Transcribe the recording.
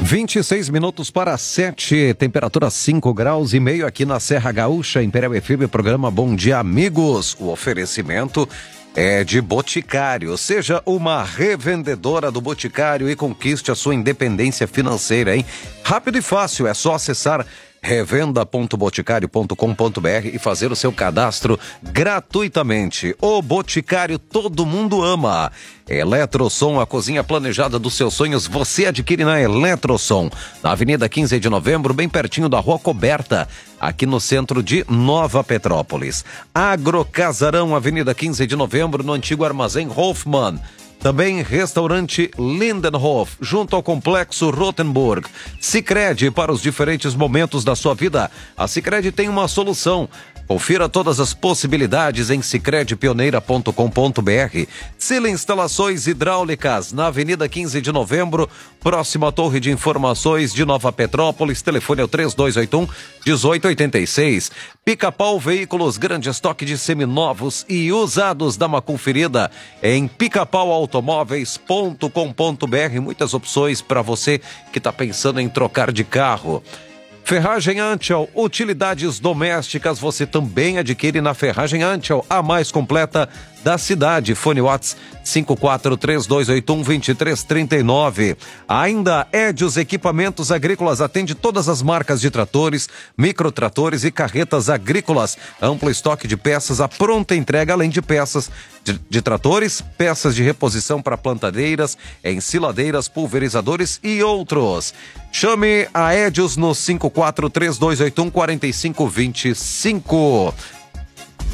26 minutos para 7, temperatura 5 graus e meio aqui na Serra Gaúcha, Imperial FM, programa Bom Dia Amigos. O oferecimento é de Boticário. Seja uma revendedora do Boticário e conquiste a sua independência financeira, hein? Rápido e fácil, é só acessar revenda.boticário.com.br e fazer o seu cadastro gratuitamente. O Boticário todo mundo ama. Eletrosom, a cozinha planejada dos seus sonhos, você adquire na Eletrosom, na Avenida 15 de Novembro, bem pertinho da Rua Coberta, aqui no centro de Nova Petrópolis. Agrocasarão, Avenida 15 de Novembro, no antigo Armazém Hoffmann. Também restaurante Lindenhof, junto ao Complexo Rotenburg. Sicredi, para os diferentes momentos da sua vida. A Sicredi tem uma solução. Confira todas as possibilidades em sicredipioneira.com.br. Sila Instalações Hidráulicas, na Avenida 15 de Novembro, próximo à Torre de Informações de Nova Petrópolis. Telefone é o 3221-1886. Pica-Pau Veículos, grande estoque de seminovos e usados. Dá uma conferida em picapauautomóveis.com.br. Muitas opções para você que está pensando em trocar de carro. Ferragem Antial, utilidades domésticas, você também adquire na Ferragem Antial, a mais completa da cidade. Fone Whats 5432812339. Ainda Edios Equipamentos Agrícolas, atende todas as marcas de tratores, microtratores e carretas agrícolas. Amplo estoque de peças, a pronta entrega, além de peças de tratores, peças de reposição para plantadeiras, ensiladeiras, pulverizadores e outros. Chame a Edios no 5432814525.